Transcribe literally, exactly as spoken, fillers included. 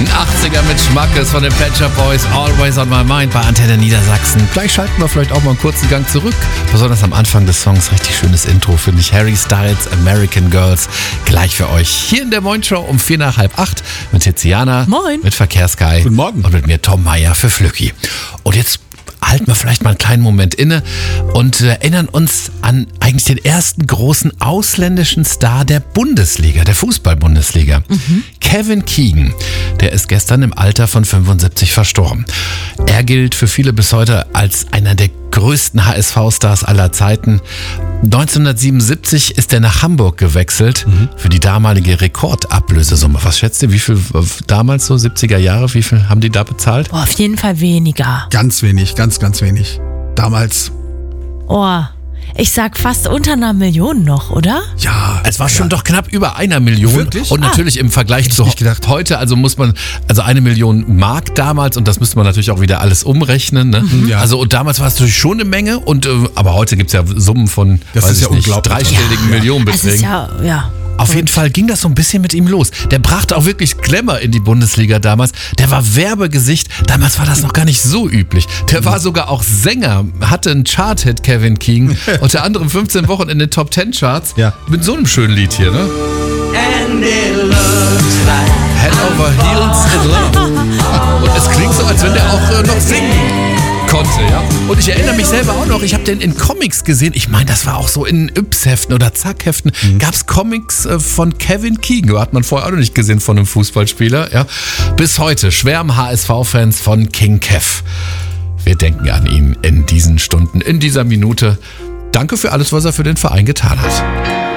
achtziger mit Schmackes von den Pet Shop Boys, Always on My Mind bei Antenne Niedersachsen. Gleich schalten wir vielleicht auch mal einen kurzen Gang zurück. Besonders am Anfang des Songs, richtig schönes Intro, finde ich. Harry Styles, American Girls, gleich für euch. Hier in der Moin Show um vier nach halb acht mit Tiziana. Moin. Mit Verkehrsguy. Guten Morgen. Und mit mir Tom Meyer für Flücki. Und jetzt halten wir vielleicht mal einen kleinen Moment inne und erinnern uns an eigentlich den ersten großen ausländischen Star der Bundesliga, der Fußball-Bundesliga. Mhm. Kevin Keegan, der ist gestern im Alter von fünfundsiebzig verstorben. Er gilt für viele bis heute als einer der größten H S V-Stars aller Zeiten. neunzehnhundertsiebenundsiebzig ist er nach Hamburg gewechselt mhm. für die damalige Rekordablösesumme. Was schätzt ihr, wie viel damals so siebziger Jahre, wie viel haben die da bezahlt? Oh, auf jeden Fall weniger. Ganz wenig, ganz, ganz wenig. Damals. Oh, ich sag fast unter einer Million noch, oder? Ja. Es war ja. schon doch knapp über einer Million. Wirklich? Und natürlich im Vergleich Hätte ich zu nicht gedacht. heute, also muss man, also eine Million Mark damals, und das müsste man natürlich auch wieder alles umrechnen. Ne? Mhm, ja. Also und damals war es natürlich schon eine Menge, und äh, aber heute gibt es ja Summen von, Das weiß ist ich ja nicht, unglaublich. dreistelligen Ja. Millionenbeträgen. Es ist ja, ja. Auf jeden Fall ging das so ein bisschen mit ihm los. Der brachte auch wirklich Glamour in die Bundesliga damals. Der war Werbegesicht. Damals war das noch gar nicht so üblich. Der war sogar auch Sänger, hatte einen Chart-Hit, Kevin Keegan. Unter anderem fünfzehn Wochen in den Top Ten Charts. Ja. Mit so einem schönen Lied hier, ne? And it looks like Head over heels in love. Und es klingt so, als wenn der auch äh, noch singen konnte, ja. Und ich erinnere mich selber auch noch, ich habe den in Comics gesehen. Ich meine, das war auch so in Yps-Heften oder Zack-Heften. Mhm. Gab es Comics äh, von Kevin Keegan. Hat man vorher auch noch nicht gesehen von einem Fußballspieler, ja. Bis heute schwärmen H S V-Fans von King Kev. Wir denken an ihn in diesen Stunden, in dieser Minute. Danke für alles, was er für den Verein getan hat.